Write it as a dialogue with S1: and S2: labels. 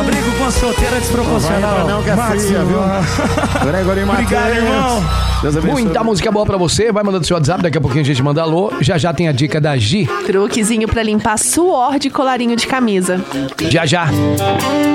S1: brigo com a solteira desproporcional.
S2: Não, que é fria, viu? Gregory Matheus.
S1: Obrigado, irmão.
S3: Muita música boa pra você. Vai mandando seu WhatsApp, daqui a pouquinho a gente manda alô. Já tem a dica da Gi.
S4: Truquezinho pra limpar suor de colarinho de camisa.
S3: Já.